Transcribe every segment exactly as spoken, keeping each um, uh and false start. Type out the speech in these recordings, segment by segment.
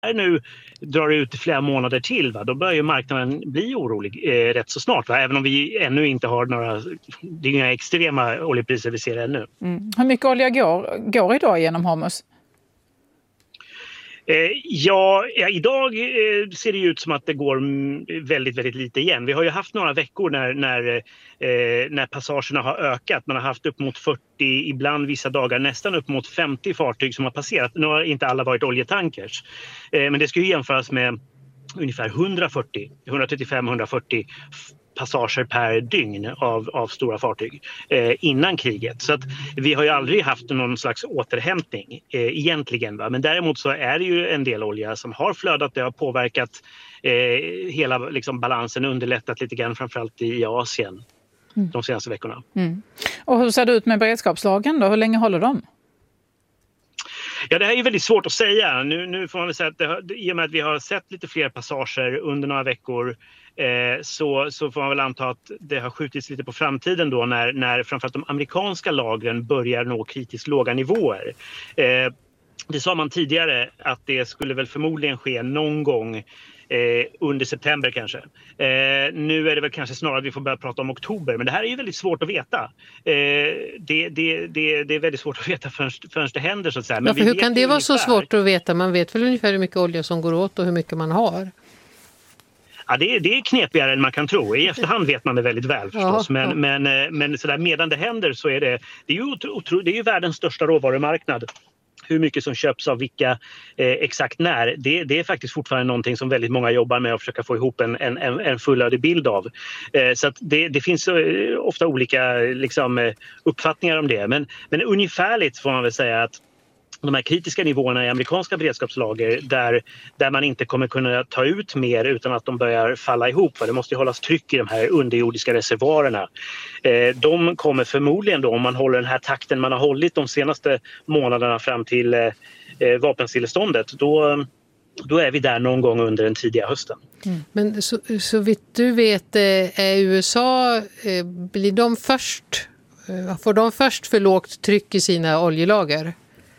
nu drar det ut flera månader till, va? Då börjar ju marknaden bli orolig eh, rätt så snart. Va? Även om vi ännu inte har några, det är inga extrema oljepriser vi ser ännu. Mm. Hur mycket olja går, går idag genom Hormuz? Eh, ja, ja, idag eh, ser det ut som att det går väldigt, väldigt lite igen. Vi har ju haft några veckor när, när, eh, när passagerna har ökat. Man har haft upp mot fyrtio, ibland vissa dagar nästan upp mot femtio fartyg som har passerat. Nu har inte alla varit oljetankers. Eh, men det ska ju jämföras med ungefär hundrafyrtio, hundratrettiofem till hundrafyrtio passager per dygn av, av stora fartyg eh, innan kriget. Så att vi har ju aldrig haft någon slags återhämtning eh, egentligen. Va? Men däremot så är det ju en del olja som har flödat. Det har påverkat eh, hela liksom, balansen, underlättat lite grann framförallt i Asien mm. de senaste veckorna. Mm. Och hur ser det ut med beredskapslagen då? Hur länge håller de? Ja, det här är väldigt svårt att säga. Nu, nu får man väl säga att det, i och med att vi har sett lite fler passager under några veckor eh, så, så får man väl anta att det har skjutits lite på framtiden då när, när framförallt de amerikanska lagren börjar nå kritiskt låga nivåer. Eh, det sa man tidigare att det skulle väl förmodligen ske någon gång Eh, under september kanske. Eh, nu är det väl kanske snarare att vi får börja prata om oktober, men det här är ju väldigt svårt att veta. Eh, det, det, det, det är väldigt svårt att veta förrän, förrän det händer så att säga. Men ja, för vi hur kan det vara ungefär så svårt att veta? Man vet väl ungefär hur mycket olja som går åt och hur mycket man har? Ja, det, är, det är knepigare än man kan tro. I efterhand vet man det väldigt väl förstås. Ja, men, ja. men, men så där, medan det händer så är det, det är ju, otro, det är ju världens största råvarumarknad. Hur mycket som köps av vilka eh, exakt när, det, det är faktiskt fortfarande någonting som väldigt många jobbar med att försöka få ihop en, en, en fullödig bild av. Eh, så att det, det finns eh, ofta olika liksom, eh, uppfattningar om det. Men, men ungefärligt får man väl säga att de här kritiska nivåerna i amerikanska beredskapslager där, där man inte kommer kunna ta ut mer utan att de börjar falla ihop. Det måste ju hållas tryck i de här underjordiska reservoarerna. Eh, de kommer förmodligen då, om man håller den här takten man har hållit de senaste månaderna fram till eh, vapenstilleståndet, då, då är vi där någon gång under den tidiga hösten. Mm. Men så, så vitt du vet, är U S A, blir de först, får de först för lågt tryck i sina oljelager?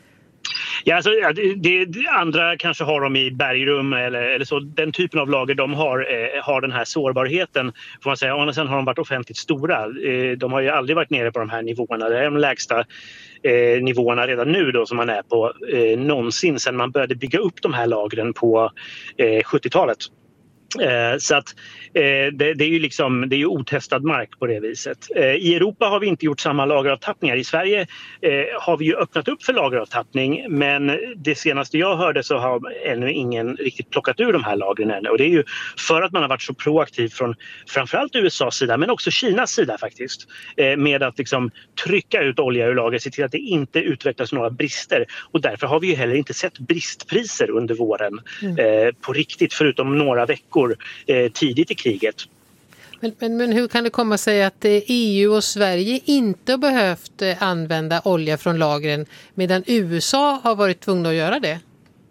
Ja, alltså, det, det, andra kanske har de i bergrum eller, eller så. Den typen av lager de har, eh, har den här sårbarheten. Får man säga. Och sen har de varit offentligt stora. Eh, de har ju aldrig varit nere på de här nivåerna. Det är de lägsta eh, nivåerna redan nu då, som man är på eh, någonsin sedan man började bygga upp de här lagren på eh, sjuttiotalet. Eh, så att eh, det, det är ju liksom, det är ju otestad mark på det viset. Eh, I Europa har vi inte gjort samma lageravtappningar. I Sverige eh, har vi ju öppnat upp för lageravtappning, men det senaste jag hörde så har ännu ingen riktigt plockat ur de här lagren ännu. Och det är ju för att man har varit så proaktiv från framförallt U S A:s sida men också Kinas sida faktiskt. Eh, med att liksom trycka ut olja ur lager, se till att det inte utvecklas några brister. Och därför har vi ju heller inte sett bristpriser under våren mm. eh, på riktigt, förutom några veckor Eh, tidigt i kriget. Men, men, men hur kan det komma sig att eh, E U och Sverige inte behövt eh, använda olja från lagren medan U S A har varit tvungna att göra det?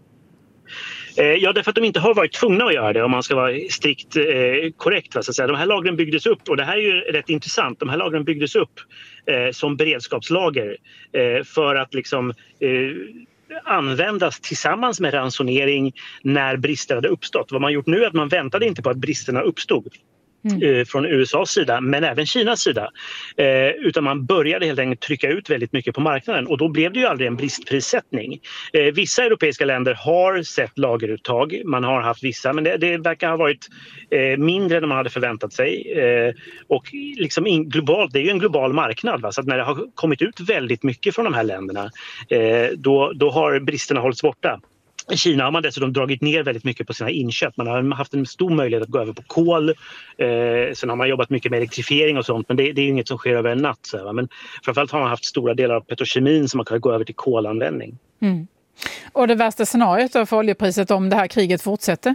Eh, ja, därför att de inte har varit tvungna att göra det om man ska vara strikt eh, korrekt. Så att säga. De här lagren byggdes upp, och det här är ju rätt intressant, de här lagren byggdes upp eh, som beredskapslager eh, för att liksom eh, användas tillsammans med ransonering när brister hade uppstått. Vad man gjort nu är att man väntade inte på att bristerna uppstod mm. eh, från U S A:s sida, men även Kinas sida. Eh, utan man började helt enkelt trycka ut väldigt mycket på marknaden, och då blev det ju aldrig en bristprissättning. Eh, vissa europeiska länder har sett lageruttag, man har haft vissa, men det, det verkar ha varit eh, mindre än man hade förväntat sig. Eh, och liksom in, globalt, det är ju en global marknad, va? Så att när det har kommit ut väldigt mycket från de här länderna, eh, då, då har bristerna hållits borta. I Kina har man dessutom dragit ner väldigt mycket på sina inköp. Man har haft en stor möjlighet att gå över på kol. Eh, sen har man jobbat mycket med elektrifiering och sånt, men det, det är ju inget som sker över en natt. Så här, va? Men framförallt har man haft stora delar av petrokemin som man kan gå över till kolanvändning. Mm. Och det värsta scenariot då för oljepriset om det här kriget fortsätter?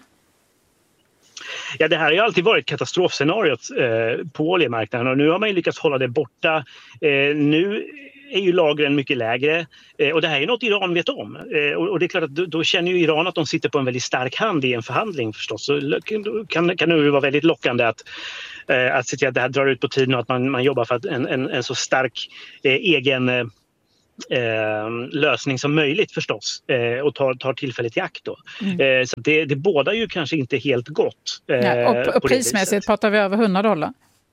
Ja, det här har ju alltid varit katastrofscenariot eh, på oljemarknaden, och nu har man ju lyckats hålla det borta. Eh, nu är ju lagren mycket lägre, eh, och det här är något Iran vet om. Eh, och, och det är klart att då, då känner ju Iran att de sitter på en väldigt stark hand i en förhandling förstås. Så kan, kan det vara väldigt lockande att, eh, att se till att det här drar ut på tiden och att man, man jobbar för att en, en, en så stark eh, egen... Eh, Eh, lösning som möjligt förstås eh, och tar, tar tillfället i akt då. Mm. Eh, så det, det båda ju kanske inte helt gott. Eh, ja, och, och prismässigt pratar vi över hundra dollar.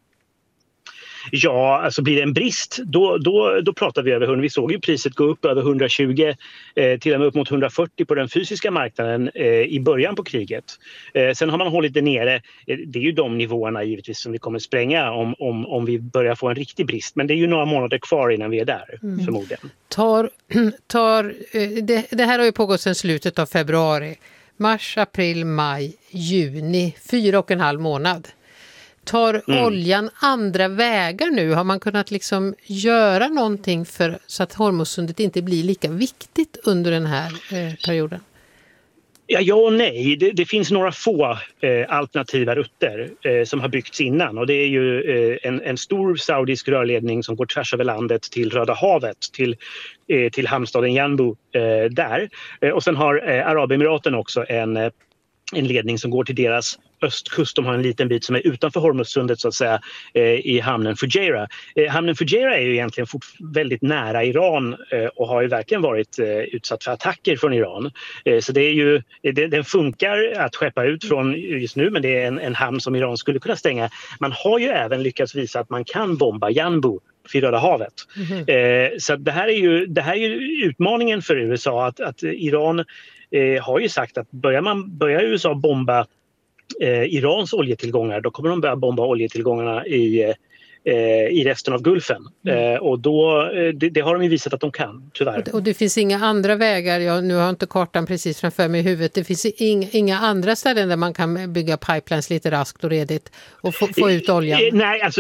Ja, alltså blir det en brist då, då, då pratar vi över hundra. Vi såg ju priset gå upp över hundratjugo eh, till och med upp mot hundrafyrtio på den fysiska marknaden eh, i början på kriget. Eh, sen har man hållit det nere. Eh, det är ju de nivåerna givetvis som vi kommer spränga om, om, om vi börjar få en riktig brist. Men det är ju några månader kvar innan vi är där mm. förmodligen. Tar, tar, det, det här har ju pågått sedan slutet av februari. Mars, april, maj, juni. Fyra och en halv månad. Tar mm. oljan andra vägar nu? Har man kunnat liksom göra någonting för så att Hormuzsundet inte blir lika viktigt under den här eh, perioden? Ja, ja och nej. Det, det finns några få eh, alternativa rutter eh, som har byggts innan. Och det är ju eh, en, en stor saudisk rörledning som går tvärs över landet till Röda havet, till, eh, till hamnstaden Yanbu eh, där. Eh, och sen har eh, Arabemiraten också en, eh, en ledning som går till deras östkust. De har en liten bit som är utanför Hormuzsundet så att säga eh, i hamnen Fujairah. Eh, hamnen Fujairah är ju egentligen fort, väldigt nära Iran eh, och har ju verkligen varit eh, utsatt för attacker från Iran. Eh, så det är ju, det, den funkar att skeppa ut från just nu, men det är en, en hamn som Iran skulle kunna stänga. Man har ju även lyckats visa att man kan bomba Yanbu vid Röda havet. Mm-hmm. Eh, så det här är ju, det här är ju utmaningen för U S A att, att Iran eh, har ju sagt att börjar, man, börjar U S A bomba Eh, Irans oljetillgångar, då kommer de börja bomba oljetillgångarna i, eh, i resten av Gulfen. Mm. Eh, och då, eh, det, det har de ju visat att de kan, tyvärr. Och, och det finns inga andra vägar, jag, nu har jag inte kartan precis framför mig i huvudet, det finns inga, inga andra ställen där man kan bygga pipelines lite raskt och redigt och få, få ut oljan? Eh, nej, alltså...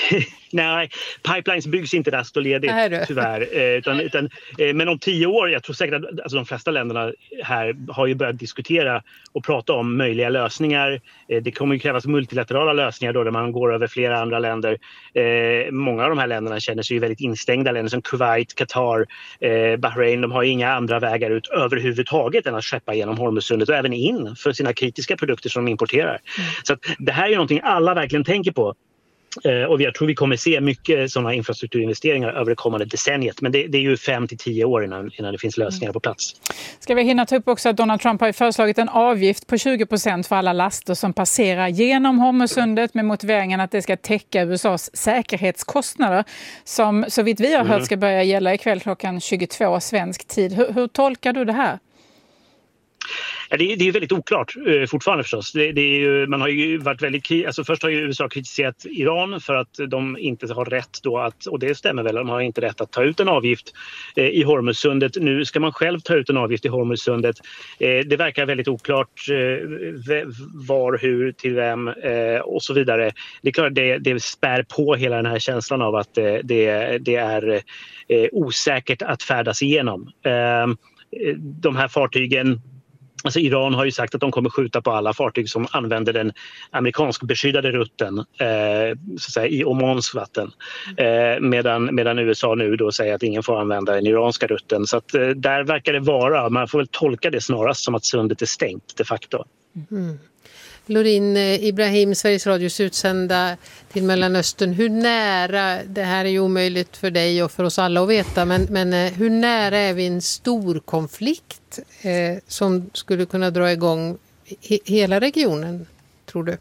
Nej, pipelines byggs inte raskt och ledigt tyvärr. Eh, utan, utan, eh, men om tio år, jag tror säkert att alltså, de flesta länderna här har ju börjat diskutera och prata om möjliga lösningar. Eh, det kommer ju krävas multilaterala lösningar då där man går över flera andra länder. Eh, många av de här länderna känner sig ju väldigt instängda. Länder som Kuwait, Qatar, eh, Bahrain, de har inga andra vägar ut överhuvudtaget än att skeppa genom Hormuzsundet och även in för sina kritiska produkter som de importerar. Mm. Så att det här är någonting alla verkligen tänker på. Uh, och jag tror vi kommer se mycket sådana infrastrukturinvesteringar över det kommande decenniet. Men det, det är ju fem till tio år innan, innan det finns lösningar på plats. Ska vi hinna ta upp också att Donald Trump har föreslagit en avgift på tjugo procent för alla laster som passerar genom Hormuzsundet med motiveringen att det ska täcka U S As säkerhetskostnader som så vitt vi har hört ska börja gälla ikväll klockan tjugotvå svensk tid. Hur, hur tolkar du det här? Ja, det, är, det är väldigt oklart eh, fortfarande förstås. Det, det är ju, man har ju varit väldigt, alltså först har ju U S A kritiserat Iran för att de inte har rätt då att, och det stämmer väl, de har inte rätt att ta ut en avgift eh, i Hormuzsundet. Nu ska man själv ta ut en avgift i Hormuzsundet. Eh, det verkar väldigt oklart eh, var, hur, till vem eh, och så vidare. Det är klart det, det spär på hela den här känslan av att eh, det, det är eh, osäkert att färdas igenom. Eh, de här fartygen, alltså Iran har ju sagt att de kommer skjuta på alla fartyg som använder den amerikansk beskyddade rutten eh, så att säga, i Omans vatten. Eh, medan, medan U S A nu då säger att ingen får använda den iranska rutten. Så att, eh, där verkar det vara, man får väl tolka det snarast som att sundet är stängt de facto. Mm. Lorin Ibrahim, Sveriges Radios utsända till Mellanöstern. Hur nära, det här är ju omöjligt för dig och för oss alla att veta, men, men hur nära är vi en stor konflikt eh, som skulle kunna dra igång he- hela regionen, tror du?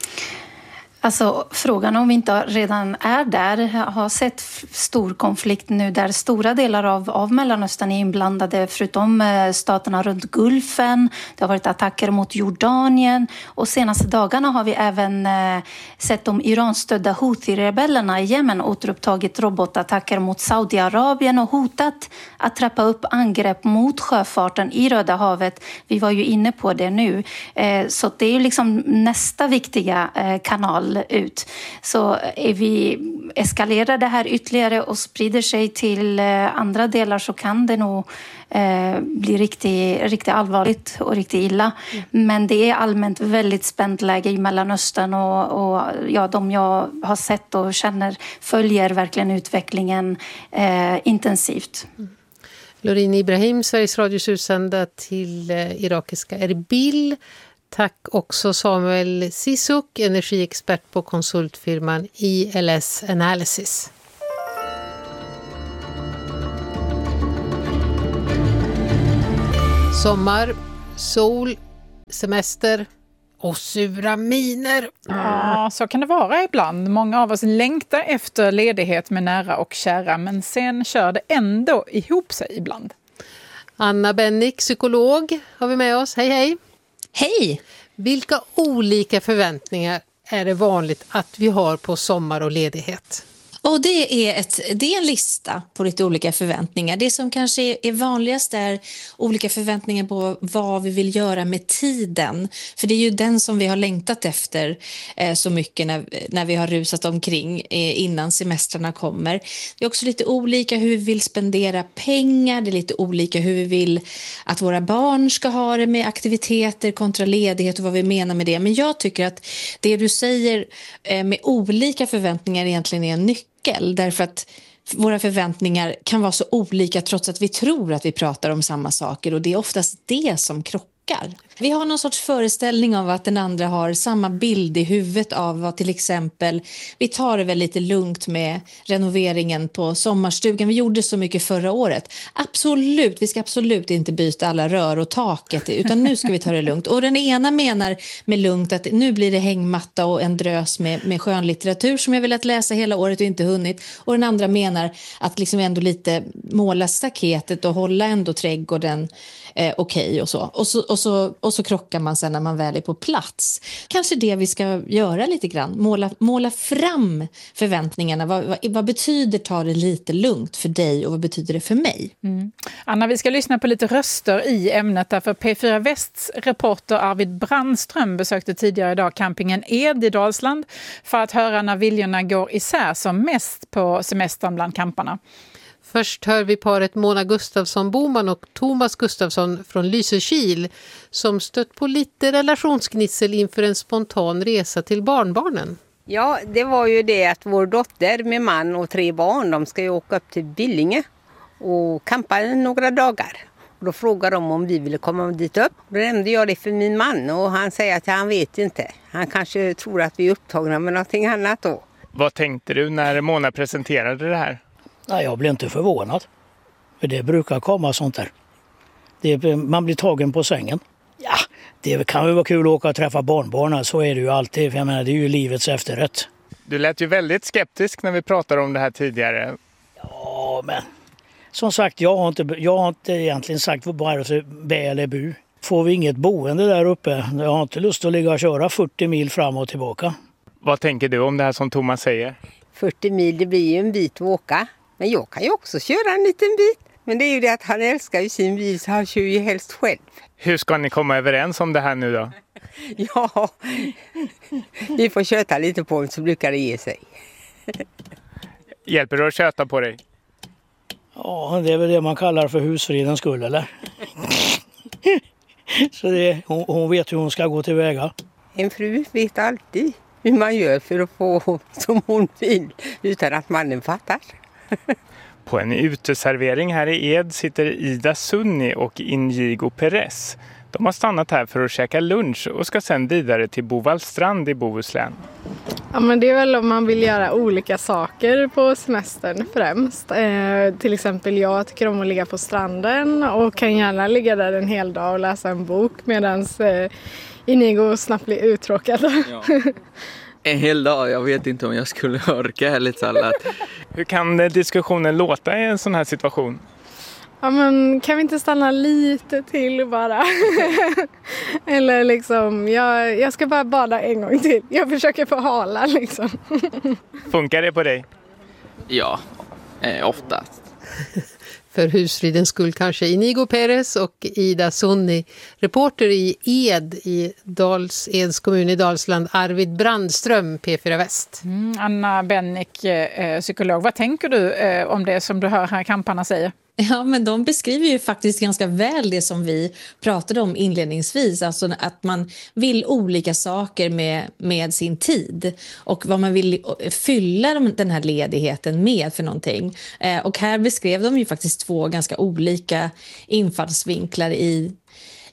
Alltså frågan om vi inte redan är där, har sett stor konflikt nu där stora delar av, av Mellanöstern är inblandade, förutom eh, staterna runt Gulfen. Det har varit attacker mot Jordanien och senaste dagarna har vi även eh, sett de Iran-stödda Houthi-rebellerna i Jemen återupptagit robotattacker mot Saudiarabien och hotat att trappa upp angrepp mot sjöfarten i Röda havet. Vi var ju inne på det nu. Eh, så det är ju liksom nästa viktiga eh, kanal ut. Så är vi eskalerar det här ytterligare och sprider sig till andra delar så kan det nog eh, bli riktigt, riktigt allvarligt och riktigt illa. Mm. Men det är allmänt väldigt spänt läge i Mellanöstern och, och ja, de jag har sett och känner följer verkligen utvecklingen eh, intensivt. Mm. Lorin Ibrahim, Sveriges Radios utsända till eh, irakiska Erbil. Tack också Samuel Sisuk, energiexpert på konsultfirman I L S Analysis. Sommar, sol, semester och sura miner. Ja, så kan det vara ibland. Många av oss längtar efter ledighet med nära och kära, men sen kör det ändå ihop sig ibland. Anna Bennick, psykolog, har vi med oss. Hej, hej. Hej! Vilka olika förväntningar är det vanligt att vi har på sommar och ledighet? Och det är, ett, det är en lista på lite olika förväntningar. Det som kanske är, är vanligast är olika förväntningar på vad vi vill göra med tiden. För det är ju den som vi har längtat efter eh, så mycket när, när vi har rusat omkring eh, innan semestrarna kommer. Det är också lite olika hur vi vill spendera pengar. Det är lite olika hur vi vill att våra barn ska ha det med aktiviteter kontra ledighet och vad vi menar med det. Men jag tycker att det du säger eh, med olika förväntningar egentligen är en nyckel. Därför att våra förväntningar kan vara så olika trots att vi tror att vi pratar om samma saker, och det är oftast det som krockar. Vi har någon sorts föreställning av att den andra har samma bild i huvudet av vad till exempel, vi tar det väl lite lugnt med renoveringen på sommarstugan. Vi gjorde så mycket förra året. Absolut, vi ska absolut inte byta alla rör och taket, utan nu ska vi ta det lugnt. Och den ena menar med lugnt att nu blir det hängmatta och en drös med, med skönlitteratur som jag velat läsa hela året och inte hunnit. Och den andra menar att liksom ändå lite måla staketet och hålla ändå trädgården eh, okej okay och så. Och så, och så och så krockar man sen när man väl är på plats. Kanske det vi ska göra lite grann. Måla, måla fram förväntningarna. Vad, vad, vad betyder ta det lite lugnt för dig och vad betyder det för mig? Mm. Anna, vi ska lyssna på lite röster i ämnet. Därför P fyra Västs reporter Arvid Brandström besökte tidigare idag campingen Ed i Dalsland för att höra när viljorna går isär som mest på semestern bland camparna. Först hör vi paret Mona Gustafsson-Boman och Thomas Gustafsson från Lysekil som stött på lite relationsgnissel inför en spontan resa till barnbarnen. Ja, det var ju det att vår dotter med man och tre barn, de ska ju åka upp till Billinge och campa några dagar. Och då frågade de om vi ville komma dit upp. Då nämnde jag det för min man och han säger att han vet inte. Han kanske tror att vi är upptagna med någonting annat då. Vad tänkte du när Mona presenterade det här? Nej, jag blev inte förvånad. För det brukar komma sånt där. Det, man blir tagen på sängen. Ja, det kan ju vara kul att åka och träffa barnbarn. Så är det ju alltid. För jag menar, det är ju livets efterrätt. Du lät ju väldigt skeptisk när vi pratade om det här tidigare. Ja, men som sagt, jag har inte, jag har inte egentligen sagt bara för bä eller bu. Får vi inget boende där uppe, jag har inte lust att ligga och köra fyrtio mil fram och tillbaka. Vad tänker du om det här som Thomas säger? fyrtio mil, det blir ju en bit att åka. Men jag kan ju också köra en liten bit. Men det är ju det att han älskar ju sin bil så han kör ju helst själv. Hur ska ni komma överens om det här nu då? Ja, vi får köta lite på honom så brukar det ge sig. Hjälper du att köta på dig? Ja, det är väl det man kallar för husfridens skull, eller? Så det, hon, hon vet hur hon ska gå tillväga. En fru vet alltid hur man gör för att få som hon vill utan att mannen fattar. På en uteservering här i Ed sitter Ida Sunni och Inigo Perez. De har stannat här för att käka lunch och ska sedan vidare till Bovallstrand i Bohuslän. Ja, men det är väl om man vill göra olika saker på semestern främst. Eh, till exempel jag tycker om att ligga på stranden och kan gärna ligga där en hel dag och läsa en bok medan eh, Inigo snabbt blir uttråkad. Ja. En hel dag, jag vet inte om jag skulle orka ärligt talat. Hur kan diskussionen låta i en sån här situation? Ja, men kan vi inte stanna lite till bara? Eller liksom, jag, jag ska bara bada en gång till. Jag försöker förhala liksom. Funkar det på dig? Ja, eh, oftast. För husfridens skull kanske Inigo Perez och Ida Sunni, reporter i Ed i Dals, Eds kommun i Dalsland, Arvid Brandström, P fyra Väst. Mm, Anna Bennick, eh, psykolog. Vad tänker du eh, om det som du hör här camparna säger? Ja, men de beskriver ju faktiskt ganska väl det som vi pratade om inledningsvis. Alltså att man vill olika saker med, med sin tid. Och vad man vill fylla den här ledigheten med för någonting. Eh, och här beskrev de ju faktiskt två ganska olika infallsvinklar i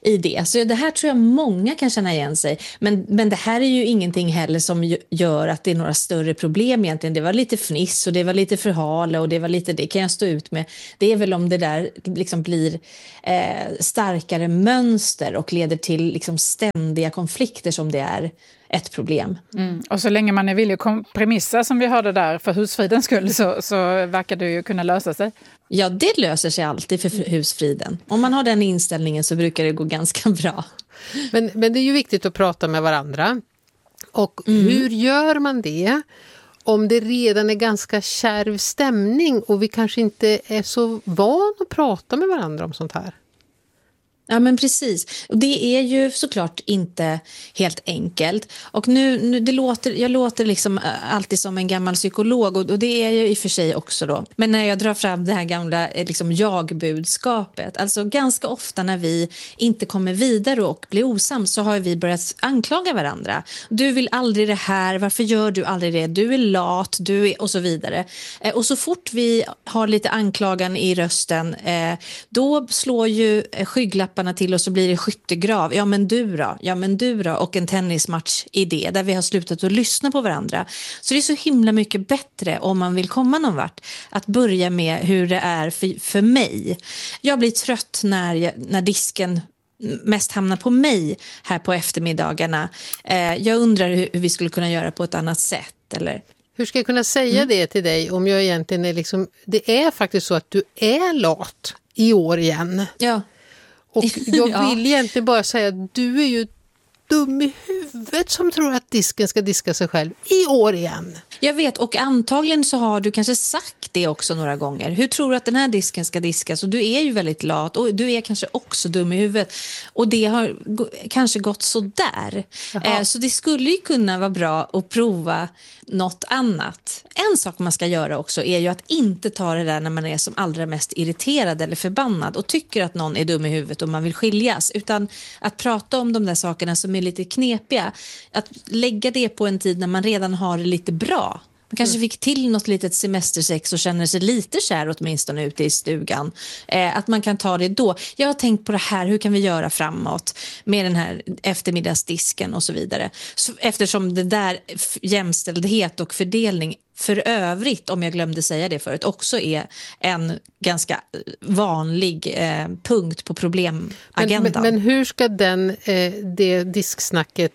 i det. Så det här tror jag många kan känna igen sig. Men, men det här är ju ingenting heller som gör att det är några större problem egentligen. Det var lite fniss och det var lite förhala och det var lite, det kan jag stå ut med. Det är väl om det där liksom blir eh, starkare mönster och leder till liksom ständiga konflikter som det är ett problem. Mm. Och så länge man är villig att kompromissa som vi hörde där för husfridens skull så, så verkar det ju kunna lösa sig. Ja, det löser sig alltid för husfriden. Om man har den inställningen så brukar det gå ganska bra. Men, men det är ju viktigt att prata med varandra. Och mm. hur gör man det om det redan är ganska kärv stämning och vi kanske inte är så van att prata med varandra om sånt här? Ja, men precis. Och det är ju såklart inte helt enkelt. Och nu, nu det låter, jag låter liksom alltid som en gammal psykolog och, och det är jag i och för sig också då. Men när jag drar fram det här gamla liksom jag-budskapet, alltså ganska ofta när vi inte kommer vidare och blir osams så har vi börjat anklaga varandra. Du vill aldrig det här, varför gör du aldrig det? Du är lat, du är och så vidare. Eh, och så fort vi har lite anklagan i rösten, eh, då slår ju eh, skygglapparna till och så blir det skyttegrav. Ja men du då, ja men du då och en tennismatch i det där vi har slutat att lyssna på varandra. Så det är så himla mycket bättre om man vill komma någon vart att börja med hur det är för, för mig. Jag blir trött när, jag, när disken mest hamnar på mig här på eftermiddagarna. Eh, jag undrar hur, hur vi skulle kunna göra på ett annat sätt eller... Hur ska jag kunna säga mm. det till dig om jag egentligen är liksom, det är faktiskt så att du är lat i år igen. Ja. Och jag vill ja. egentligen bara säga att du är ju dum i huvudet som tror att disken ska diska sig själv i år igen. Jag vet, och antagligen så har du kanske sagt det också några gånger. Hur tror du att den här disken ska diskas? Och du är ju väldigt lat och du är kanske också dum i huvudet. Och det har g- kanske gått så där. Eh, så det skulle ju kunna vara bra att prova något annat. En sak man ska göra också är ju att inte ta det där när man är som allra mest irriterad eller förbannad och tycker att någon är dum i huvudet och man vill skiljas. Utan att prata om de där sakerna som är lite knepiga. Att lägga det på en tid när man redan har det lite bra. Man kanske fick till något litet semestersex och känner sig lite kär åtminstone ute i stugan. Eh, att man kan ta det då. Jag har tänkt på det här, hur kan vi göra framåt med den här eftermiddagsdisken och så vidare. Så, eftersom det där jämställdhet och fördelning för övrigt, om jag glömde säga det förut, också är en ganska vanlig eh, punkt på problemagendan. Men, men, men hur ska den, eh, det disksnacket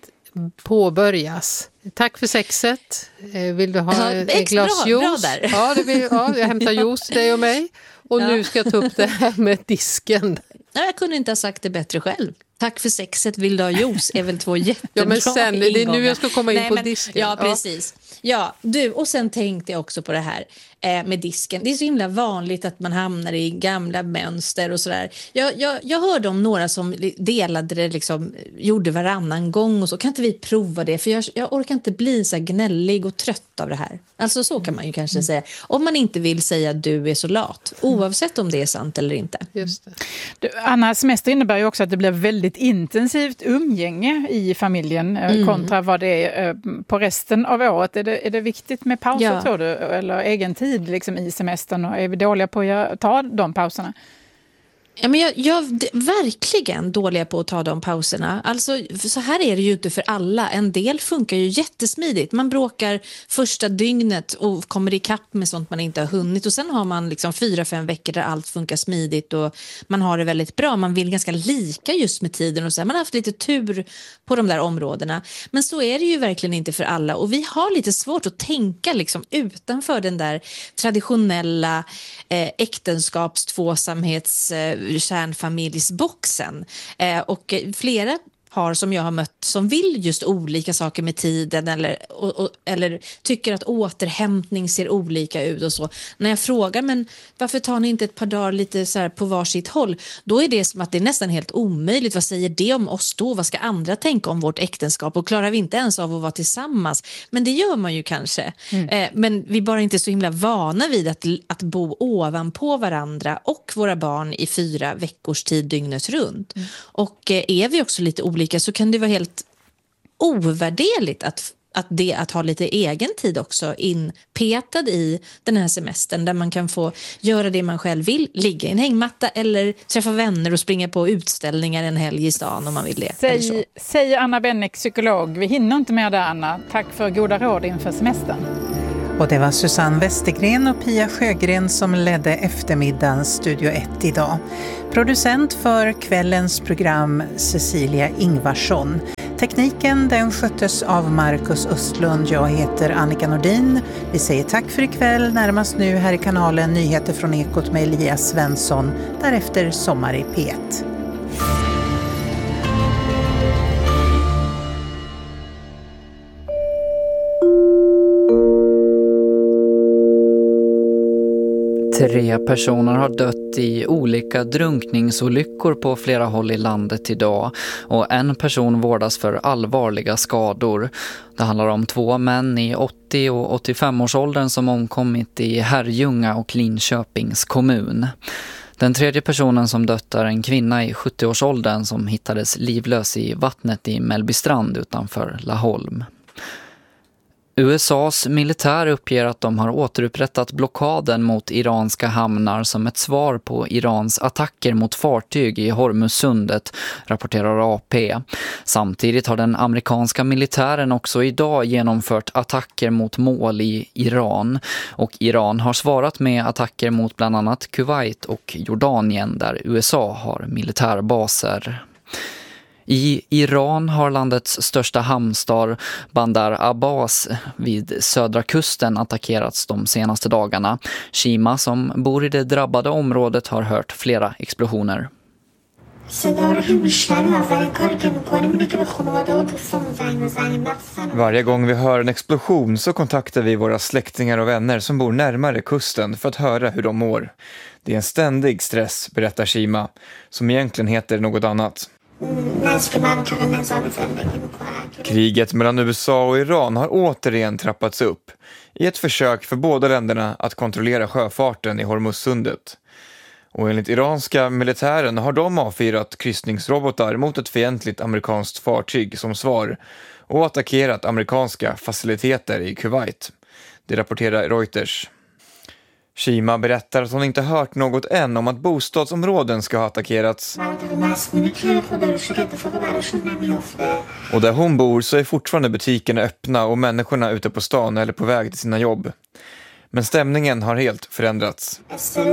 påbörjas? Tack för sexet. Vill du ha ja, ett glas bra, juice? Bra där. Ja, det vill, ja, jag hämtar juice till dig och mig. Och ja. nu ska jag ta upp det här med disken. Nej, jag kunde inte ha sagt det bättre själv. Tack för sexet, vill du ha juice? Är väl två jättebra Ja, men sen, ingångar. Det är nu jag ska komma in Nej, på men, disken. Ja, precis. Ja, du, och sen tänkte jag också på det här eh, med disken. Det är så himla vanligt att man hamnar i gamla mönster och sådär. Jag, jag, jag hörde om några som delade det, liksom, gjorde varannan gång och så. Kan inte vi prova det? För jag, jag orkar inte bli så här gnällig och trött av det här. Alltså så kan man ju kanske mm. säga. Om man inte vill säga att du är så lat. Oavsett om det är sant eller inte. Just det. Du, Anna, semester innebär ju också att det blir väldigt intensivt umgänge i familjen mm. kontra vad det är på resten av året. Är det, är det viktigt med pauser ja. tror du? Eller egen tid liksom, i semestern? Och är vi dåliga på att ta de pauserna? Ja, men jag, jag verkligen dåliga på att ta de pauserna. Alltså, så här är det ju inte för alla. En del funkar ju jättesmidigt. Man bråkar första dygnet och kommer i kapp med sånt man inte har hunnit. Och sen har man liksom fyra, fem veckor där allt funkar smidigt och man har det väldigt bra. Man vill ganska lika just med tiden och så. Man har haft lite tur på de där områdena. Men så är det ju verkligen inte för alla. Och vi har lite svårt att tänka liksom utanför den där traditionella eh, äktenskaps-, tvåsamhets- eh, kärnfamiljsboxen. Eh, och flera par som jag har mött som vill just olika saker med tiden eller, och, och, eller tycker att återhämtning ser olika ut och så. När jag frågar, men varför tar ni inte ett par dagar lite så här på varsitt håll? Då är det som att det är nästan helt omöjligt. Vad säger det om oss då? Vad ska andra tänka om vårt äktenskap? Och klarar vi inte ens av att vara tillsammans? Men det gör man ju kanske. Mm. Eh, men vi är bara inte så himla vana vid att, att bo ovanpå varandra och våra barn i fyra veckors tid dygnet runt. Mm. Och eh, är vi också lite olika så kan det vara helt ovärderligt att att det att ha lite egen tid också inpetad i den här semestern där man kan få göra det man själv vill, ligga i en hängmatta eller träffa vänner och springa på utställningar en helg i stan om man vill det. Säg, säger Anna Bennick, psykolog. Vi hinner inte med det, Anna. Tack för goda råd inför semestern. Och det var Susanne Westergren och Pia Sjögren som ledde eftermiddagens Studio ett idag. Producent för kvällens program Cecilia Ingvarsson. Tekniken den sköttes av Marcus Östlund. Jag heter Annika Nordin. Vi säger tack för ikväll. Närmast nu här i kanalen nyheter från Ekot med Elias Svensson. Därefter Sommar i P ett. Tre personer har dött i olika drunkningsolyckor på flera håll i landet idag och en person vårdas för allvarliga skador. Det handlar om två män i åttio- och åttiofem-årsåldern som omkommit i Herrljunga och Linköpings kommun. Den tredje personen som dött är en kvinna i sjuttio-årsåldern som hittades livlös i vattnet i Mellbystrand utanför Laholm. U S A:s militär uppger att de har återupprättat blockaden mot iranska hamnar som ett svar på Irans attacker mot fartyg i Hormuzsundet, rapporterar A P. Samtidigt har den amerikanska militären också idag genomfört attacker mot mål i Iran. Och Iran har svarat med attacker mot bland annat Kuwait och Jordanien där U S A har militärbaser. I Iran har landets största hamnstad Bandar Abbas vid södra kusten attackerats de senaste dagarna. Shima som bor i det drabbade området har hört flera explosioner. Varje gång vi hör en explosion så kontaktar vi våra släktingar och vänner som bor närmare kusten för att höra hur de mår. Det är en ständig stress, berättar Shima, som egentligen heter något annat. Kriget mellan U S A och Iran har återigen trappats upp i ett försök för båda länderna att kontrollera sjöfarten i Hormuzsundet. Och enligt iranska militären har de avfyrat kryssningsrobotar mot ett fientligt amerikanskt fartyg som svar och attackerat amerikanska faciliteter i Kuwait. Det rapporterar Reuters. Shima berättar att hon inte hört något än om att bostadsområden ska ha attackerats. Och där hon bor så är fortfarande butikerna öppna och människorna ute på stan eller på väg till sina jobb. Men stämningen har helt förändrats.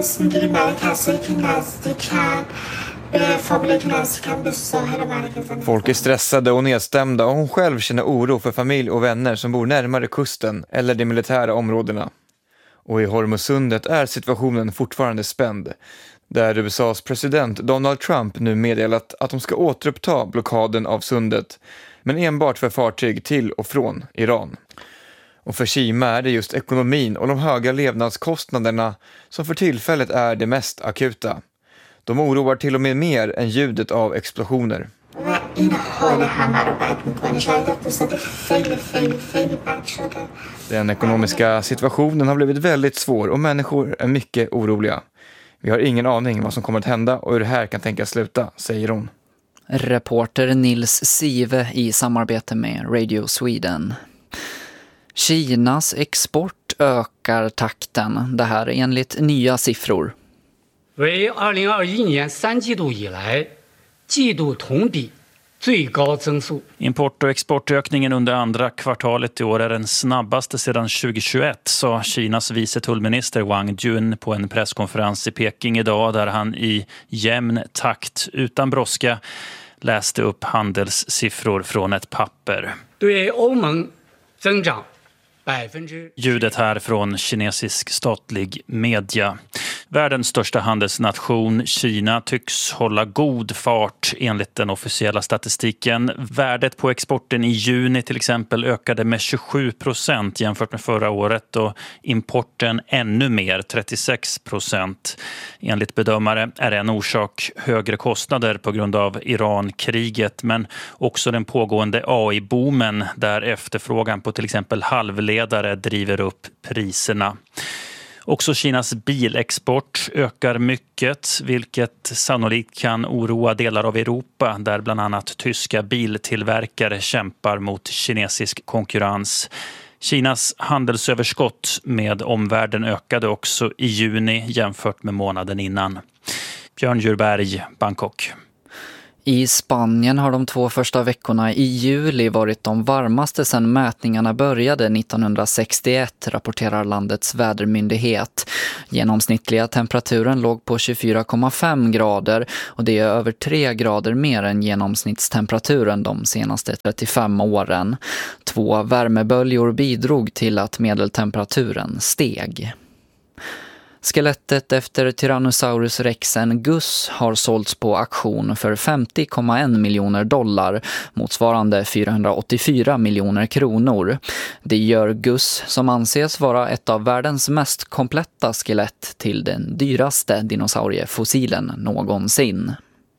Folk är stressade och nedstämda och hon själv känner oro för familj och vänner som bor närmare kusten eller de militära områdena. Och i Hormuzsundet är situationen fortfarande spänd, där U S A:s president Donald Trump nu meddelat att de ska återuppta blockaden av sundet, men enbart för fartyg till och från Iran. Och för Shima är det just ekonomin och de höga levnadskostnaderna som för tillfället är det mest akuta. De oroar till och med mer än ljudet av explosioner. Den ekonomiska situationen har blivit väldigt svår och människor är mycket oroliga. Vi har ingen aning vad som kommer att hända och hur det här kan tänkas sluta, säger hon. Reporter Nils Sive i samarbete med Radio Sweden. Kinas export ökar takten. Det här är enligt nya siffror. 为二零二一年三季度以来季度同比最高增速. Import- och exportökningen under andra kvartalet i år är den snabbaste sedan tjugohundratjugoett, sa Kinas vice tullminister Wang Jun på en presskonferens i Peking idag, där han i jämn takt utan brådska läste upp handelssiffror från ett papper. 对欧盟增长 Ljudet här från kinesisk statlig media. Världens största handelsnation, Kina, tycks hålla god fart enligt den officiella statistiken. Värdet på exporten i juni till exempel ökade med tjugosju procent jämfört med förra året och importen ännu mer, trettiosex procent. Enligt bedömare är en orsak högre kostnader på grund av Iran-kriget, men också den pågående A I-boomen där efterfrågan på till exempel halvledare driver upp priserna. Också Kinas bilexport ökar mycket, vilket sannolikt kan oroa delar av Europa där bland annat tyska biltillverkare kämpar mot kinesisk konkurrens. Kinas handelsöverskott med omvärlden ökade också i juni jämfört med månaden innan. Björn Djurberg, Bangkok. I Spanien har de två första veckorna i juli varit de varmaste sedan mätningarna började nittonhundrasextioett, rapporterar landets vädermyndighet. Genomsnittliga temperaturen låg på tjugofyra komma fem grader och det är över tre grader mer än genomsnittstemperaturen de senaste trettiofem åren. Två värmeböljor bidrog till att medeltemperaturen steg. Skelettet efter Tyrannosaurus rexen Gus har sålts på auktion för femtio komma en miljoner dollar, motsvarande fyrahundraåttiofyra miljoner kronor. Det gör Gus, som anses vara ett av världens mest kompletta skelett, till den dyraste dinosauriefossilen någonsin.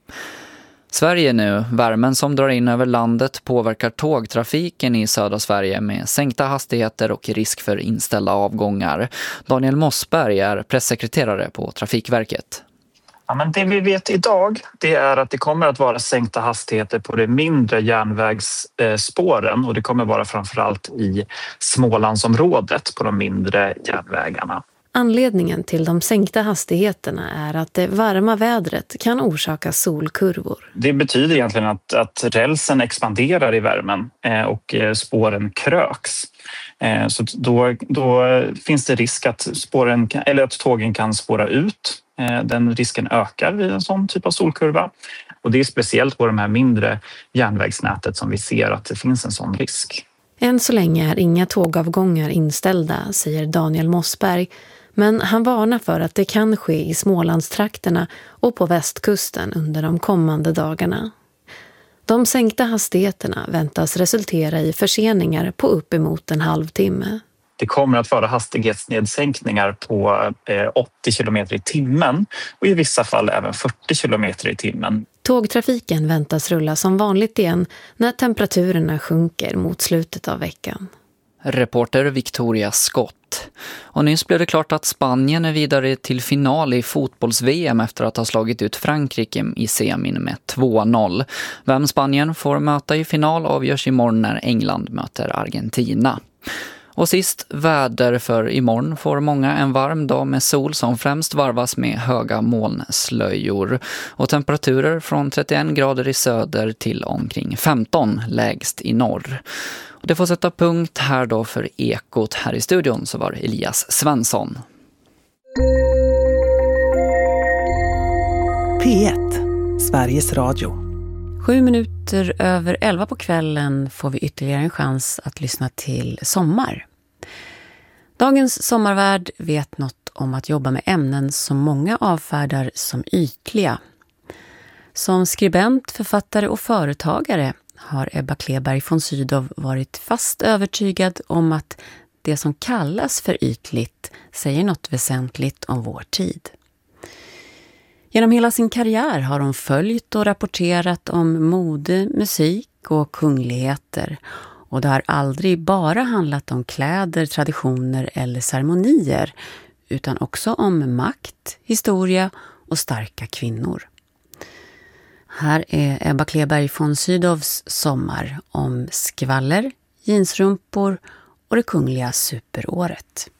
Sverige nu. Värmen som drar in över landet påverkar tågtrafiken i södra Sverige med sänkta hastigheter och risk för inställda avgångar. Daniel Mossberg är pressekreterare på Trafikverket. Ja, men det vi vet idag, det är att det kommer att vara sänkta hastigheter på de mindre järnvägsspåren, och det kommer vara framförallt i Smålandsområdet på de mindre järnvägarna. Anledningen till de sänkta hastigheterna är att det varma vädret kan orsaka solkurvor. Det betyder egentligen att, att rälsen expanderar i värmen eh, och spåren kröks. Eh, så då, då finns det risk att, spåren, eller att tågen kan spåra ut. Eh, den risken ökar vid en sån typ av solkurva. Och det är speciellt på de här mindre järnvägsnätet som vi ser att det finns en sån risk. Än så länge är inga tågavgångar inställda, säger Daniel Mossberg. Men han varnar för att det kan ske i Smålandstrakterna och på västkusten under de kommande dagarna. De sänkta hastigheterna väntas resultera i förseningar på uppemot en halvtimme. Det kommer att vara hastighetsnedsänkningar på åttio kilometer i timmen och i vissa fall även fyrtio kilometer i timmen. Tågtrafiken väntas rulla som vanligt igen när temperaturerna sjunker mot slutet av veckan. Reporter Victoria Scott. Och nyss blev det klart att Spanien är vidare till final i fotbolls-V M efter att ha slagit ut Frankrike i semin med två noll. Vem Spanien får möta i final avgörs imorgon när England möter Argentina. Och sist, väder, för imorgon får många en varm dag med sol som främst varvas med höga molnslöjor. Och temperaturer från trettioen grader i söder till omkring femton lägst i norr. Och det får sätta punkt här då för Ekot. Här i studion så var Elias Svensson. P ett, Sveriges Radio. Sju minuter över elva på kvällen får vi ytterligare en chans att lyssna till Sommar. Dagens sommarvärld vet något om att jobba med ämnen som många avfärdar som ytliga. Som skribent, författare och företagare har Ebba Kleberg von Sydow varit fast övertygad om att det som kallas för ytligt säger något väsentligt om vår tid. Genom hela sin karriär har hon följt och rapporterat om mode, musik och kungligheter. Och det har aldrig bara handlat om kläder, traditioner eller ceremonier, utan också om makt, historia och starka kvinnor. Här är Ebba Kleberg von Sydows sommar om skvaller, jeansrumpor och det kungliga superåret.